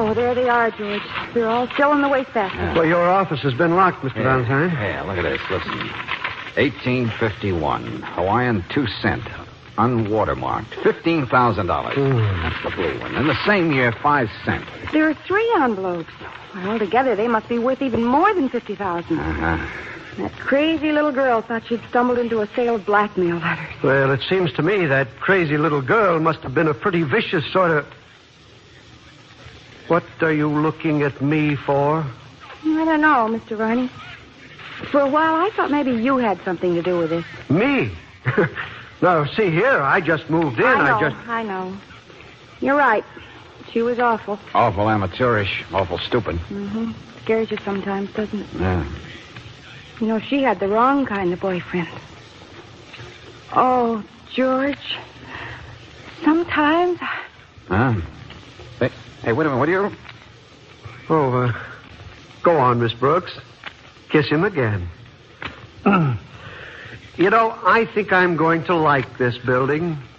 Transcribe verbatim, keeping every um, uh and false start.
Oh, there they are, George. They're all still in the wastebasket. Yeah. Well, your office has been locked, Mister Yeah. Valentine. Yeah, look at this. Listen. eighteen fifty-one. Hawaiian two cent. Unwatermarked. fifteen thousand dollars. Mm. That's the blue one. In the same year, five cent. There are three envelopes. Well, altogether, they must be worth even more than fifty thousand dollars. Uh-huh. That crazy little girl thought she'd stumbled into a sale of blackmail letters. Well, it seems to me that crazy little girl must have been a pretty vicious sort of... What are you looking at me for? I don't know, Mister Varney. For a while, I thought maybe you had something to do with this. Me? No, see here, I just moved in. I know, I just... I know. You're right. She was awful. Awful amateurish. Awful stupid. Mm-hmm. Scares you sometimes, doesn't it? Yeah. You know, she had the wrong kind of boyfriend. Oh, George. Sometimes... Huh? Hey, hey, wait a minute. What are you... Oh, uh, go on, Miss Brooks. Kiss him again. You know, I think I'm going to like this building.